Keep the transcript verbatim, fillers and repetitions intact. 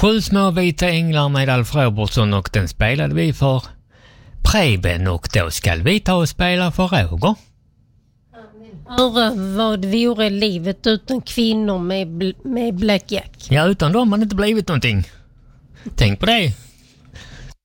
Sju små vita änglar med Alf Robertson, och den spelade vi för Preben, och då ska vi ta och spela för Roger. Höra vad vore livet utan kvinnor med, bl- med Black Jack? Ja, utan dem har det inte blivit någonting. Tänk på det.